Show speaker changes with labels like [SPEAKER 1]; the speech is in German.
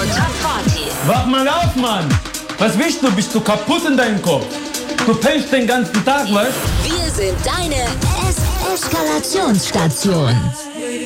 [SPEAKER 1] Top 40.
[SPEAKER 2] Wach mal auf, Mann! Was willst du? Bist du kaputt in deinem Kopf? Du pennst den ganzen Tag, weißt?
[SPEAKER 1] Wir sind deine Eskalationsstation.